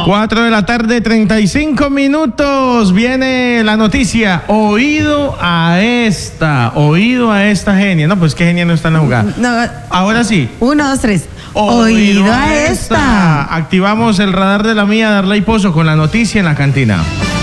4 de la tarde, 35 minutos. Viene la noticia. Oído a esta genia. No, pues qué genia no está en la jugada. No. Ahora sí. 1, 2, 3. Oído a esta. Activamos el radar de la mía, Darley Pozo, con la noticia en la cantina.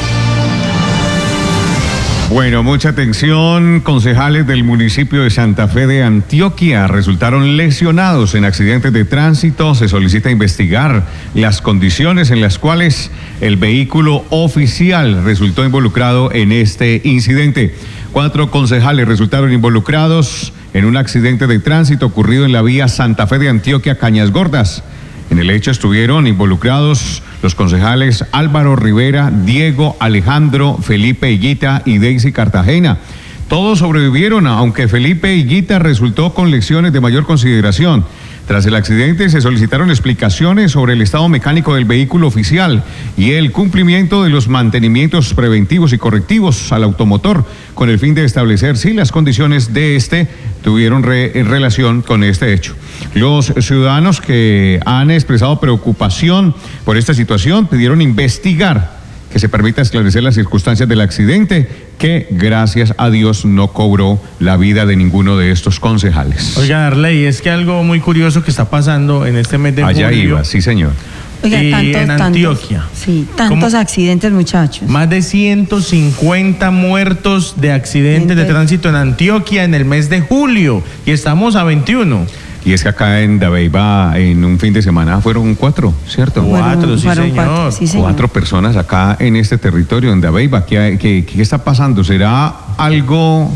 Bueno, mucha atención. Concejales del municipio de Santa Fe de Antioquia resultaron lesionados en accidentes de tránsito. Se solicita investigar las condiciones en las cuales el vehículo oficial resultó involucrado en este incidente. 4 concejales resultaron involucrados en un accidente de tránsito ocurrido en la vía Santa Fe de Antioquia, Cañas Gordas. En el hecho estuvieron involucrados los concejales Álvaro Rivera, Diego, Alejandro, Felipe Higuita y Daisy Cartagena. Todos sobrevivieron, aunque Felipe Higuita resultó con lesiones de mayor consideración. Tras el accidente se solicitaron explicaciones sobre el estado mecánico del vehículo oficial y el cumplimiento de los mantenimientos preventivos y correctivos al automotor, con el fin de establecer si las condiciones de este tuvieron relación con este hecho. Los ciudadanos que han expresado preocupación por esta situación pidieron investigar que se permita esclarecer las circunstancias del accidente, que gracias a Dios no cobró la vida de ninguno de estos concejales. Oiga, Darley, es que algo muy curioso que está pasando en este mes de julio. Allá iba, sí señor. Oiga, y en Antioquia. Tantos accidentes, muchachos. Más de 150 muertos de accidentes de tránsito en Antioquia en el mes de julio. Y estamos a 21. Y es que acá en Dabeiba, en un fin de semana, fueron 4, ¿cierto? 4, sí, señor. 4 personas acá en este territorio, en Dabeiba. ¿Qué está pasando? ¿Será algo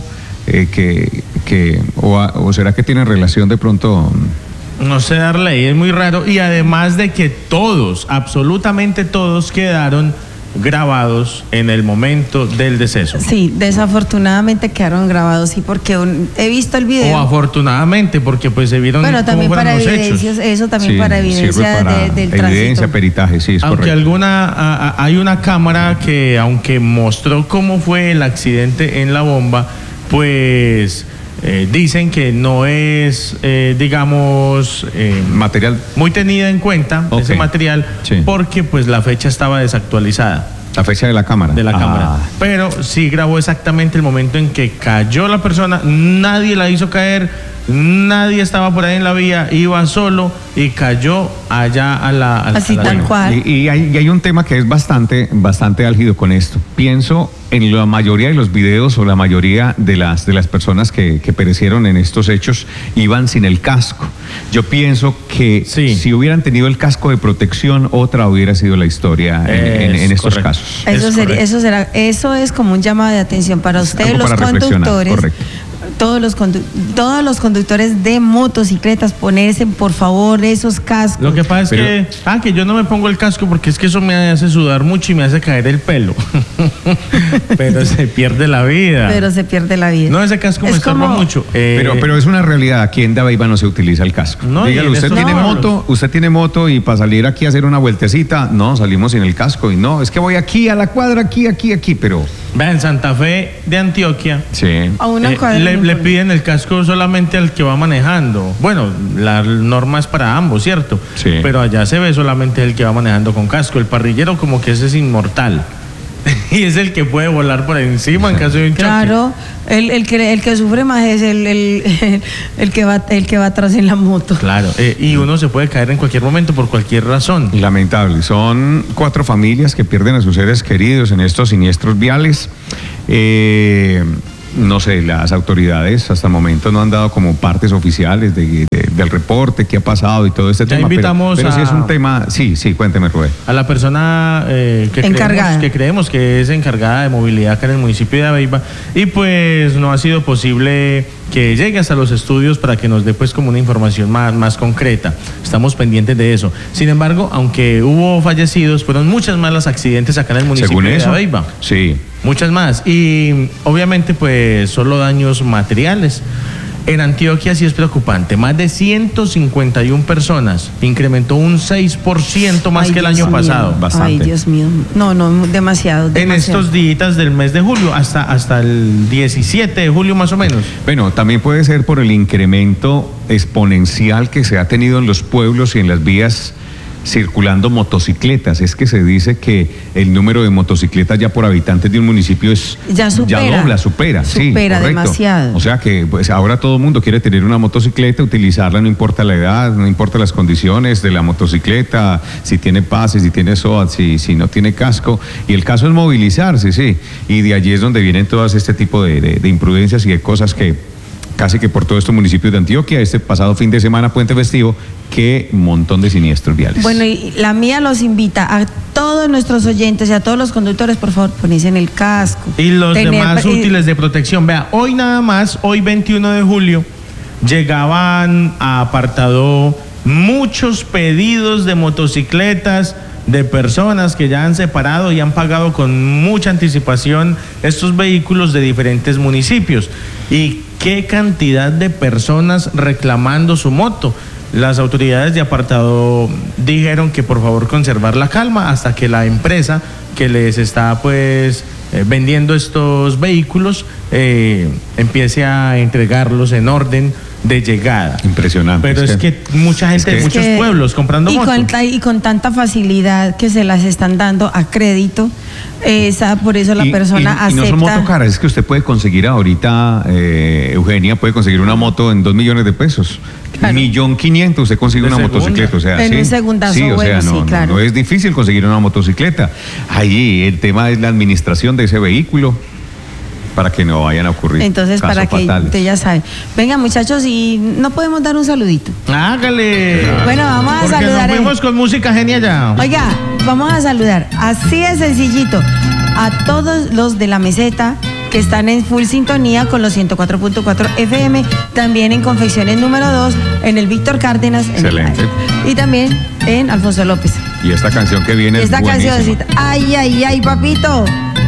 o será que tiene relación de pronto? No sé, Darley, es muy raro. Y además de que todos, absolutamente todos, quedaron grabados en el momento del deceso. Sí, desafortunadamente quedaron grabados, sí, porque he visto el video. O afortunadamente, porque pues se vieron. Bueno, también para evidencias, eso también, sí, para evidencia del tránsito. Evidencia, peritaje, sí, es aunque correcto. Hay una cámara que, aunque mostró cómo fue el accidente en la bomba, pues dicen que no es, material muy tenida en cuenta, ese material, sí, porque pues la fecha estaba desactualizada. La fecha de la cámara. Cámara. Pero sí grabó exactamente el momento en que cayó la persona, nadie la hizo caer, nadie estaba por ahí en la vía, iba solo y cayó allá a la así tal cual. Y hay un tema que es bastante álgido con esto. Pienso en la mayoría de los videos o la mayoría de las personas que perecieron en estos hechos iban sin el casco. Yo pienso que sí, si hubieran tenido el casco de protección, otra hubiera sido la historia en estos casos. Eso es como un llamado de atención para ustedes, los conductores. Correcto. Todos los conductores de motocicletas, ponerse por favor esos cascos. Lo que pasa es que yo no me pongo el casco porque es que eso me hace sudar mucho y me hace caer el pelo. Pero se pierde la vida. No, ese casco me estorba mucho. Pero es una realidad, aquí en Dabeiba no se utiliza el casco. No, dígale, usted tiene moto y para salir aquí a hacer una vueltecita, no, salimos sin el casco y no, es que voy aquí a la cuadra, aquí, pero... Vea, en Santa Fe de Antioquia, sí, a una cuadra le piden el casco solamente al que va manejando. Bueno, la norma es para ambos, ¿cierto? Sí. Pero allá se ve solamente el que va manejando con casco. El parrillero como que ese es inmortal. Y es el que puede volar por encima en caso de un choque. Claro, el que sufre más es el que va atrás en la moto. Claro, y uno se puede caer en cualquier momento por cualquier razón. Lamentable. Son 4 familias que pierden a sus seres queridos en estos siniestros viales. No sé, las autoridades hasta el momento no han dado como partes oficiales del reporte, qué ha pasado y todo este tema. Invitamos pero sí es un tema, sí, cuénteme, Rubén. A la persona que creemos que es encargada de movilidad acá en el municipio de Dabeiba, y pues no ha sido posible que llegue hasta los estudios para que nos dé pues como una información más concreta. Estamos pendientes de eso. Sin embargo, aunque hubo fallecidos, fueron muchas más los accidentes acá en el municipio de Dabeiba. Sí. Muchas más. Y obviamente pues solo daños materiales. En Antioquia sí es preocupante. Más de 151 personas. Incrementó un 6% más que el año pasado. Bastante. Ay, Dios mío. No, demasiado. En estos días del mes de julio, hasta el 17 de julio más o menos. Bueno, también puede ser por el incremento exponencial que se ha tenido en los pueblos y en las vías circulando motocicletas. Es que se dice que el número de motocicletas ya por habitantes de un municipio ya supera, demasiado. O sea que pues ahora todo el mundo quiere tener una motocicleta, utilizarla, no importa la edad, no importa las condiciones de la motocicleta, si tiene pases, si tiene SOAT, si no tiene casco. Y el caso es movilizarse, sí. Y de allí es donde vienen todas este tipo de imprudencias y de cosas que casi que por todos estos municipios de Antioquia, este pasado fin de semana, puente festivo, qué montón de siniestros viales. Bueno, y la mía los invita a todos nuestros oyentes y a todos los conductores, por favor, ponerse en el casco. Y los demás útiles de protección. Vea, hoy nada más, hoy 21 de julio, llegaban a apartado muchos pedidos de motocicletas de personas que ya han separado y han pagado con mucha anticipación estos vehículos de diferentes municipios. Y qué cantidad de personas reclamando su moto. Las autoridades de apartado dijeron que por favor conservar la calma hasta que la empresa que les está vendiendo estos vehículos empiece a entregarlos en orden de llegada. Impresionante. Pero es que mucha gente de muchos pueblos comprando motos. Y con tanta facilidad que se las están dando a crédito, por eso la persona acepta. Y no son motos caras, es que usted puede conseguir ahorita, Eugenia, puede conseguir una moto en 2 millones de pesos. Claro. 1.500.000 usted consigue una motocicleta, o sea, en un segundazo, sí, o sea, claro. No es difícil conseguir una motocicleta. Ahí el tema es la administración de ese vehículo, para que no vayan a ocurrir. Entonces, para que usted ya sabe. Venga, muchachos, y no podemos dar un saludito. Hágale. Bueno, vamos a saludar. Nos fuimos con música genial ya. Oiga, vamos a saludar, así de sencillito, a todos los de la meseta que están en full sintonía con los 104.4 FM, también en Confecciones número 2, en el Víctor Cárdenas, excelente, y también en Alfonso López. Y esta canción que viene esta cancioncita, ay, papito.